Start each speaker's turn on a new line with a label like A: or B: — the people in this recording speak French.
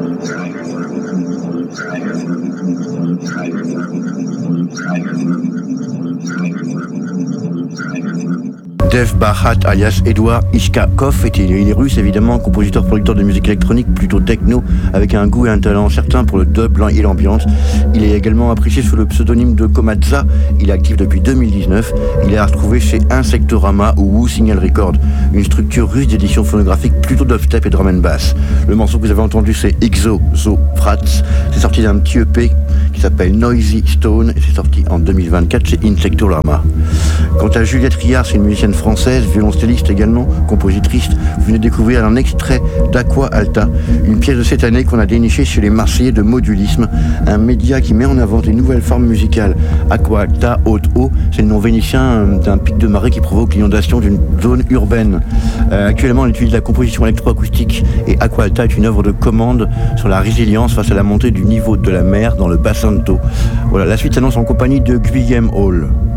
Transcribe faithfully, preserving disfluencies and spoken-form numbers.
A: Dev Bahat alias Edouard Ishkakov était il est russe évidemment, compositeur producteur de musique électronique plutôt techno avec un goût et un talent certain pour le dub et l'ambiance. Il est également apprécié sous le pseudonyme de Komatza. Il est actif depuis deux mille dix-neuf. Il est à retrouver chez Insectorama ou Wu Signal Record, une structure russe d'édition phonographique plutôt dubstep et drum and bass. Le morceau que vous avez entendu c'est Ixo Zo Frats. C'est sorti d'un petit E P qui s'appelle Noisy Stone et c'est sorti en deux mille vingt-quatre chez Insectorama. Quant à Juliette Riard, c'est une musicienne française, violoncelliste également, compositrice. Vous venez de découvrir un extrait d'Aqua Alta, une pièce de cette année qu'on a dénichée chez les Marseillais de Modulisme, un média qui met en avant des nouvelles formes musicales. Aqua Alta, haute eau, c'est le nom vénitien d'un pic de marée qui provoque l'inondation d'une zone urbaine. Euh, actuellement, on utilise la composition électroacoustique et Aqua Alta est une œuvre de commande sur la résilience face à la montée du niveau de la mer dans le bassin de Thau. Voilà, la suite s'annonce en compagnie de Guillaume Hall.